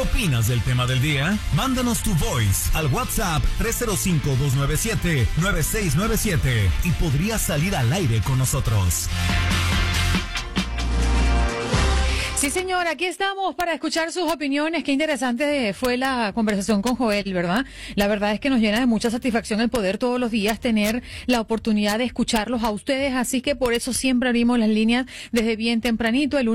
opinas del tema del día? Mándanos tu voice al WhatsApp 305-297-9697 y podrías salir al aire con nosotros. Sí, señor, aquí estamos para escuchar sus opiniones. Qué interesante fue la conversación con Joel, ¿verdad? La verdad es que nos llena de mucha satisfacción el poder todos los días tener la oportunidad de escucharlos a ustedes, así que por eso siempre abrimos las líneas desde bien tempranito, el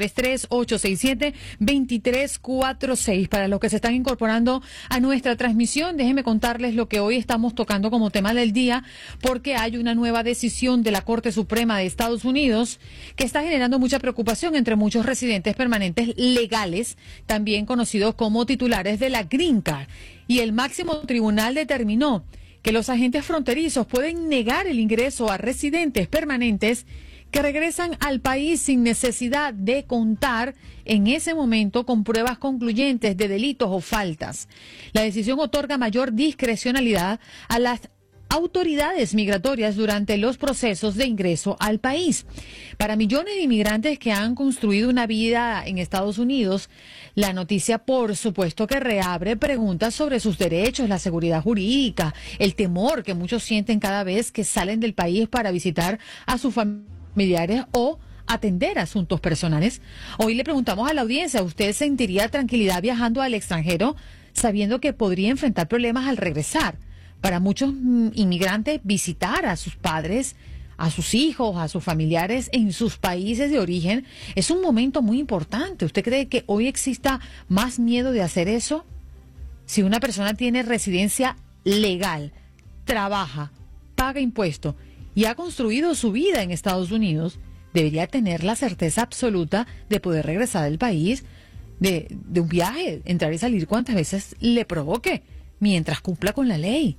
1833-867-2346. Para los que se están incorporando a nuestra transmisión, déjenme contarles lo que hoy estamos tocando como tema del día, porque hay una nueva decisión de la Corte Suprema de Estados Unidos que está generando mucha preocupación entre muchos residentes permanentes legales, también conocidos como titulares de la Green Card. Y el máximo tribunal determinó que los agentes fronterizos pueden negar el ingreso a residentes permanentes que regresan al país sin necesidad de contar en ese momento con pruebas concluyentes de delitos o faltas. La decisión otorga mayor discrecionalidad a las autoridades migratorias durante los procesos de ingreso al país. Para millones de inmigrantes que han construido una vida en Estados Unidos, la noticia, por supuesto, que reabre preguntas sobre sus derechos, la seguridad jurídica, el temor que muchos sienten cada vez que salen del país para visitar a sus familiares o atender asuntos personales. Hoy le preguntamos a la audiencia, ¿usted sentiría tranquilidad viajando al extranjero sabiendo que podría enfrentar problemas al regresar? Para muchos inmigrantes, visitar a sus padres, a sus hijos, a sus familiares en sus países de origen es un momento muy importante. ¿Usted cree que hoy exista más miedo de hacer eso? Si una persona tiene residencia legal, trabaja, paga impuestos y ha construido su vida en Estados Unidos, debería tener la certeza absoluta de poder regresar al país de un viaje, entrar y salir cuantas veces le provoque, mientras cumpla con la ley.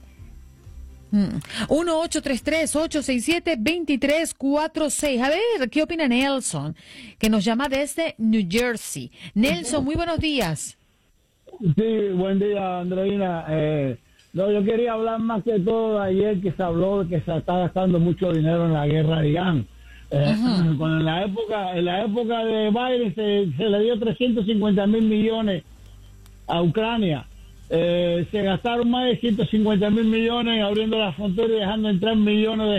1-833-867-2346. A ver, ¿qué opina Nelson? Que nos llama desde New Jersey. Nelson, muy buenos días. Sí, buen día, Andreina. No, yo quería hablar más que todo de ayer que se habló de que se está gastando mucho dinero en la guerra de Irán. Cuando en la época de Biden se le dio 350,000 millones a Ucrania. Se gastaron más de 150,000 millones abriendo la frontera y dejando entrar millones de